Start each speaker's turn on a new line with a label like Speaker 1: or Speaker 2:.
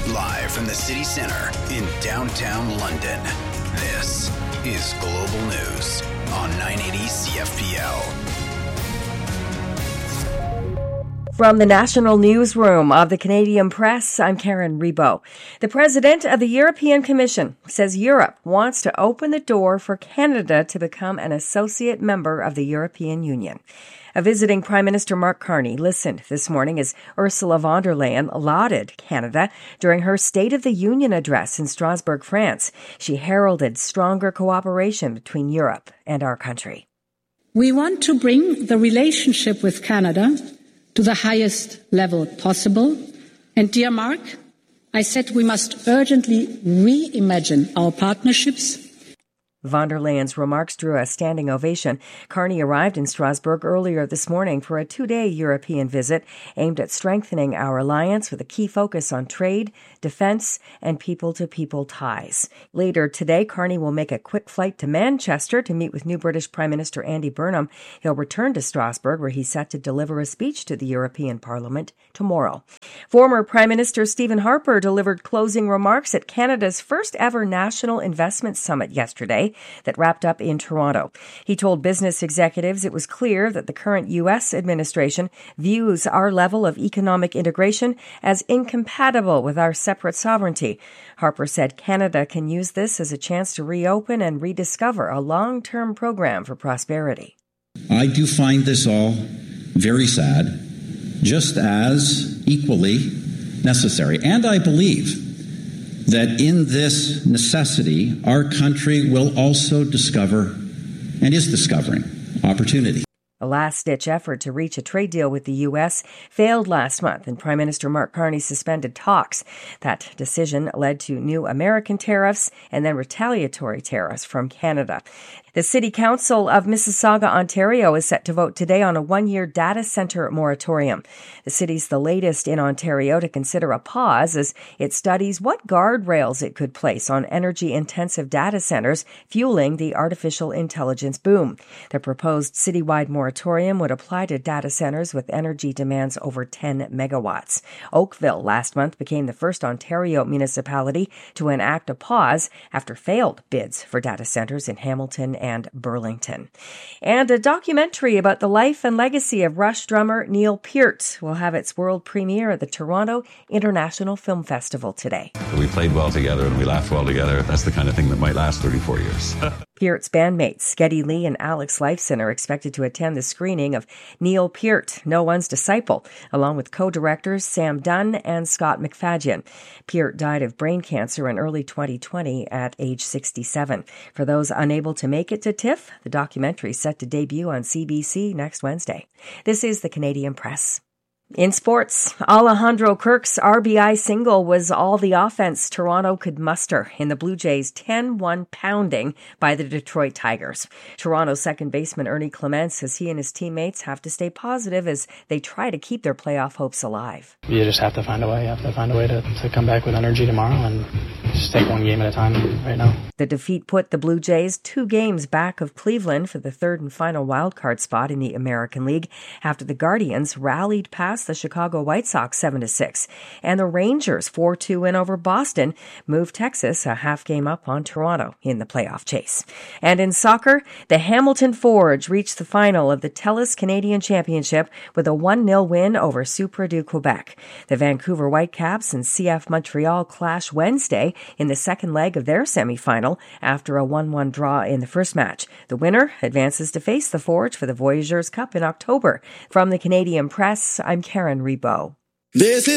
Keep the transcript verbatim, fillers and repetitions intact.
Speaker 1: Live from the city centre in downtown London, this is Global News on nine eighty C F P L.
Speaker 2: From the National Newsroom of the Canadian Press, I'm Karen Rebo. The President of the European Commission says Europe wants to open the door for Canada to become an associate member of the European Union. A visiting Prime Minister Mark Carney listened this morning as Ursula von der Leyen lauded Canada during her State of the Union address in Strasbourg, France. She heralded stronger cooperation between Europe and our country.
Speaker 3: We want to bring the relationship with Canada to the highest level possible. And dear Mark, I said we must urgently reimagine our partnerships.
Speaker 2: Von der Leyen's remarks drew a standing ovation. Carney arrived in Strasbourg earlier this morning for a two-day European visit aimed at strengthening our alliance with a key focus on trade, defense, and people-to-people ties. Later today, Carney will make a quick flight to Manchester to meet with new British Prime Minister Andy Burnham. He'll return to Strasbourg, where he's set to deliver a speech to the European Parliament tomorrow. Former Prime Minister Stephen Harper delivered closing remarks at Canada's first-ever National Investment Summit yesterday that wrapped up in Toronto. He told business executives it was clear that the current U S administration views our level of economic integration as incompatible with our separate sovereignty. Harper said Canada can use this as a chance to reopen and rediscover a long-term program for prosperity.
Speaker 4: I do find this all very sad, just as equally necessary. And I believe that in this necessity, our country will also discover, and is discovering, opportunity.
Speaker 2: A last-ditch effort to reach a trade deal with the U S failed last month, and Prime Minister Mark Carney suspended talks. That decision led to new American tariffs and then retaliatory tariffs from Canada. The City Council of Mississauga, Ontario, is set to vote today on a one-year data center moratorium. The city's the latest in Ontario to consider a pause as it studies what guardrails it could place on energy-intensive data centers fueling the artificial intelligence boom. The proposed citywide moratorium would apply to data centers with energy demands over ten megawatts. Oakville last month became the first Ontario municipality to enact a pause after failed bids for data centers in Hamilton and Burlington. And a documentary about the life and legacy of Rush drummer Neil Peart will have its world premiere at the Toronto International Film Festival today.
Speaker 5: We played well together and we laughed well together. That's the kind of thing that might last thirty-four years.
Speaker 2: Peart's bandmates, Geddy Lee and Alex Lifeson, are expected to attend the screening of Neil Peart, No One's Disciple, along with co-directors Sam Dunn and Scott McFadyen. Peart died of brain cancer in early twenty twenty at age sixty-seven. For those unable to make it to TIFF, the documentary is set to debut on C B C next Wednesday. This is the Canadian Press. In sports, Alejandro Kirk's R B I single was all the offense Toronto could muster in the Blue Jays' ten one pounding by the Detroit Tigers. Toronto second baseman Ernie Clement says he and his teammates have to stay positive as they try to keep their playoff hopes alive.
Speaker 6: You just have to find a way. You have to find a way to, to come back with energy tomorrow and just take one game at a time right now.
Speaker 2: The defeat put the Blue Jays two games back of Cleveland for the third and final wildcard spot in the American League after the Guardians rallied past the Chicago White Sox seven to six, and the Rangers four two win over Boston moved Texas a half game up on Toronto in the playoff chase. And in soccer, the Hamilton Forge reached the final of the TELUS Canadian Championship with a one nil win over Supra du Quebec. The Vancouver Whitecaps and C F Montreal clash Wednesday in the second leg of their semifinal after a one one draw in the first match. The winner advances to face the Forge for the Voyageurs Cup in October. From the Canadian Press, I'm Karen Rebo.
Speaker 7: This is